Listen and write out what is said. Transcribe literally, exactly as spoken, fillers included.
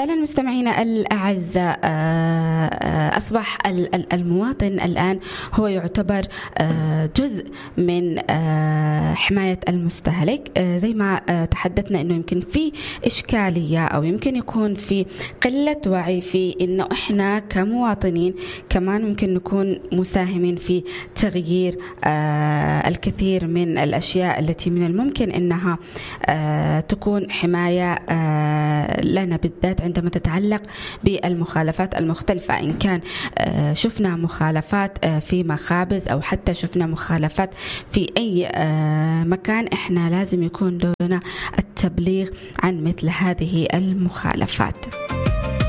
فعلا مستمعينا الأعزاء، أصبح المواطن الآن هو يعتبر جزء من حماية المستهلك. زي ما تحدثنا أنه يمكن في إشكالية أو يمكن يكون في قلة وعي في أنه إحنا كمواطنين كمان ممكن نكون مساهمين في تغيير الكثير من الأشياء التي من الممكن أنها تكون حماية لنا، بالذات عندما تتعلق بالمخالفات المختلفة. إن كان شفنا مخالفات في مخابز أو حتى شفنا مخالفات في أي مكان، إحنا لازم يكون دورنا التبليغ عن مثل هذه المخالفات.